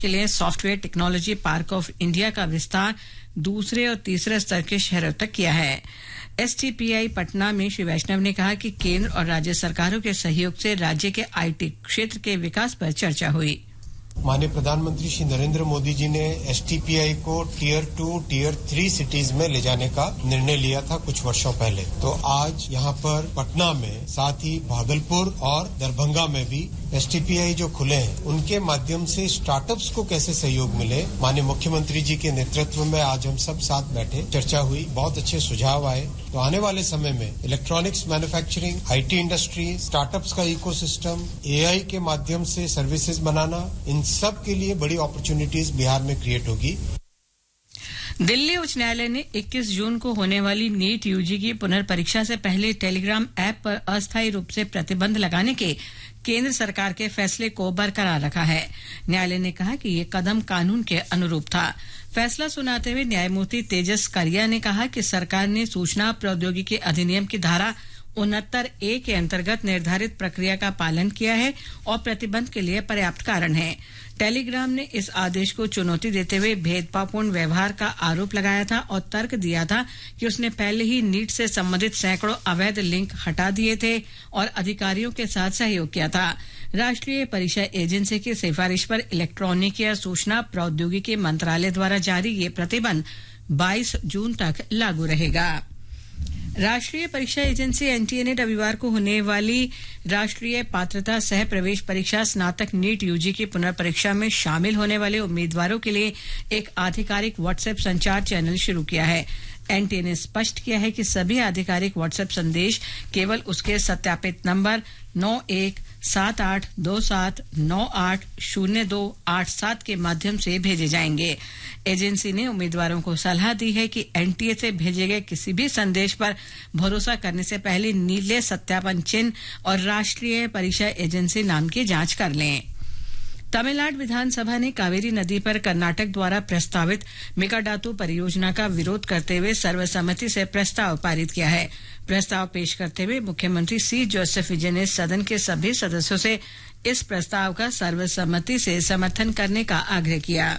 के लिए software technology park of India का विस्तार दूसरे और तीसरे स्तर के शहरों तक किया है। STPI पटना में श्री वैष्णव ने कहा कि केंद्र और राज्य सरकारों के सहयोग से राज्य के IT क्षेत्र के विकास पर चर्चा हुई। माननीय प्रधानमंत्री श्री नरेंद्र मोदी जी ने STPI को Tier 2, Tier 3 सिटीज में ले जाने का निर्णय लिया था कुछ वर्षों पहले। तो आज यहाँ पर पटना में, साथ ही भागलपुर और दरभंगा में भी STPI जो खुले हैं, उनके माध्यम से स्टार्टअप्स को कैसे सहयोग मिले, माननीय मुख्यमंत्री जी के नेतृत्व में आज हम सब साथ बैठे, चर्चा हुई, बहुत अच्छे सुझाव आए। तो आने वाले समय में electronics manufacturing, IT industry, startups का इकोसिस्टम, AI के माध्यम से सर्विसेज बनाना, इन सब के लिए बड़ी अपॉर्चुनिटीज बिहार में क्रिएट होगी। दिल्ली उच्च न्यायालय ने 21 जून को होने वाली नीट UG की पुनर्परीक्षा से पहले टेलीग्राम ऐप पर अस्थायी रूप से प्रतिबंध लगाने के केंद्र सरकार के फैसले को बरकरार रखा है। न्यायालय ने कहा कि ये कदम कानून के अनुरूप था। फैसला सुनाते हुए न्यायमूर्ति तेजस करिया ने कहा कि सरकार ने सूचना प्रौद्योगिकी अधिनियम की धारा 69A के अंतर्गत निर्धारित प्रक्रिया का पालन किया है और प्रतिबंध के लिए पर्याप्त कारण है। टेलीग्राम ने इस आदेश को चुनौती देते हुए भेदभावपूर्ण व्यवहार का आरोप लगाया था और तर्क दिया था कि उसने पहले ही नीट से संबंधित सैकड़ों अवैध लिंक हटा दिए थे और अधिकारियों के साथ सहयोग किया था। राष्ट्रीय परीक्षा एजेंसी की सिफारिश पर इलेक्ट्रॉनिक या सूचना प्रौद्योगिकी मंत्रालय द्वारा जारी ये प्रतिबंध 22 जून तक लागू रहेगा। राष्ट्रीय परीक्षा एजेंसी NTA ने रविवार को होने वाली राष्ट्रीय पात्रता सह प्रवेश परीक्षा स्नातक नीट UG की पुनर्परीक्षा में शामिल होने वाले उम्मीदवारों के लिए एक आधिकारिक व्हाट्सएप संचार चैनल शुरू किया है। NTA ने स्पष्ट किया है कि सभी आधिकारिक व्हाट्सएप संदेश केवल उसके सत्यापित नंबर 917827980287 के माध्यम से भेजे जाएंगे। एजेंसी ने उम्मीदवारों को सलाह दी है कि NTA से भेजे गए किसी भी संदेश पर भरोसा करने से पहले नीले सत्यापन चिन्ह और राष्ट्रीय परीक्षा एजेंसी नाम की जांच कर लें। तमिलनाडु विधानसभा ने कावेरी नदी पर कर्नाटक द्वारा प्रस्तावित मेकाडातू परियोजना का विरोध करते हुए सर्वसम्मति से प्रस्ताव पारित किया है। प्रस्ताव पेश करते हुए मुख्यमंत्री C. जोसेफ विजय ने सदन के सभी सदस्यों से इस प्रस्ताव का सर्वसम्मति से समर्थन करने का आग्रह किया।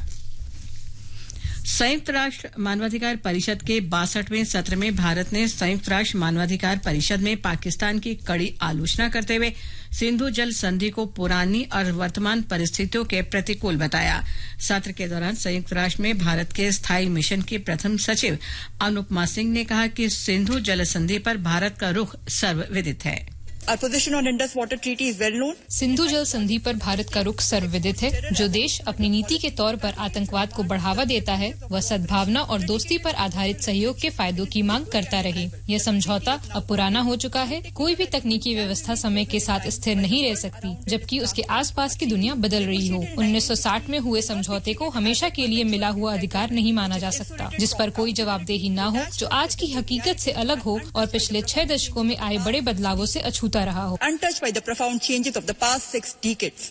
संयुक्त राष्ट्र मानवाधिकार परिषद के 62वें सत्र में भारत ने संयुक्त राष्ट्र मानवाधिकार परिषद में पाकिस्तान की कड़ी आलोचना करते हुए सिंधु जल संधि को पुरानी और वर्तमान परिस्थितियों के प्रतिकूल बताया। सत्र के दौरान संयुक्त राष्ट्र में भारत के स्थायी मिशन की प्रथम सचिव अनुपमा सिंह ने कहा कि सिंधु जल संधि पर भारत का रुख सर्वविदित है। Our position on Indus Water Treaty is well known. Sindhu जल संधि पर भारत का रुख सर्वविदित है। जो देश अपनी नीति के तौर पर आतंकवाद को बढ़ावा देता है, वह सद्भावना और दोस्ती पर आधारित सहयोग के फायदों की मांग करता रहे। यह समझौता अब पुराना हो चुका है। कोई भी तकनीकी व्यवस्था समय के साथ स्थिर नहीं रह सकती, जबकि उसके आसपास की दुनिया बदल रही हो। 1960 में हुए समझौते को हमेशा के लिए मिला हुआ अधिकार नहीं माना जा सकता, जिस पर कोई जवाबदेही न हो, जो आज की हकीकत से अलग हो और पिछले 6 दशकों में आए बड़े बदलावों से अछूता रहा हो। Untouched by the profound changes of the past 6 decades.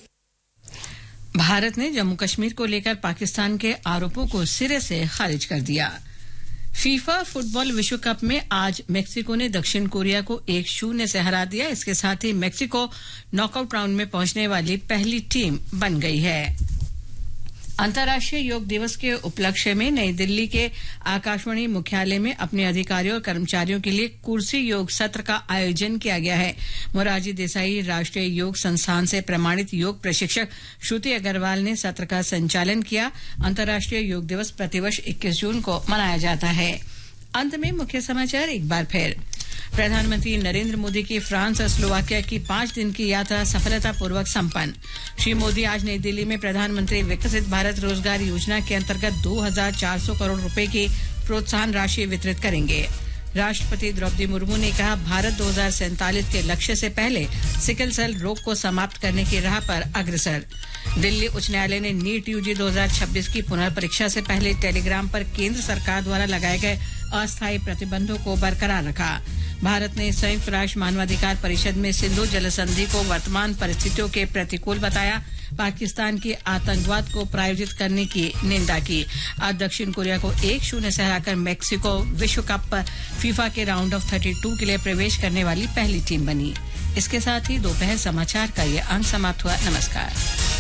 Bharat ने जम्मू कश्मीर को लेकर पाकिस्तान के आरोपों को सिरे से खारिज कर दिया। फीफा फुटबॉल विश्व कप में आज मेक्सिको ने दक्षिण कोरिया को 1-0 से हरा दिया। इसके साथ ही मेक्सिको नॉकआउट राउंड में पहुंचने वाली पहली टीम बन गई है। अंतर्राष्ट्रीय योग दिवस के उपलक्ष्य में नई दिल्ली के आकाशवाणी मुख्यालय में अपने अधिकारियों और कर्मचारियों के लिए कुर्सी योग सत्र का आयोजन किया गया है। मोरारजी देसाई राष्ट्रीय योग संस्थान से प्रमाणित योग प्रशिक्षक श्रुति अग्रवाल ने सत्र का संचालन किया। अंतर्राष्ट्रीय योग दिवस प्रतिवर्ष 21 जून को मनाया जाता है। अंत में मुख्य समाचार एक बार फिर। प्रधानमंत्री नरेंद्र मोदी की फ्रांस और स्लोवाकिया की 5 दिन की यात्रा सफलतापूर्वक संपन्न। श्री मोदी आज नई दिल्ली में प्रधानमंत्री विकसित भारत रोजगार योजना के अंतर्गत 2,400 करोड़ रुपए की प्रोत्साहन राशि वितरित करेंगे। राष्ट्रपति द्रौपदी मुर्मू ने कहा भारत 2047 के लक्ष्य से पहले सिकल सेल रोग को समाप्त करने की राह पर अग्रसर। दिल्ली उच्च न्यायालय ने नीट UG 2026 की पुनर्परीक्षा से पहले टेलीग्राम पर केंद्र सरकार द्वारा लगाए गए अस्थायी प्रतिबंधों को बरकरार रखा। भारत ने संयुक्त राष्ट्र मानवाधिकार परिषद में सिंधु जल संधि को वर्तमान परिस्थितियों के प्रतिकूल बताया। पाकिस्तान की आतंकवाद को प्रायोजित करने की निंदा की। आज दक्षिण कोरिया को 1-0 से हराकर मेक्सिको विश्व कप पर फीफा के राउंड ऑफ 32 के लिए प्रवेश करने वाली पहली टीम बनी। इसके साथ ही दोपहर समाचार का ये अंक समाप्त हुआ। नमस्कार।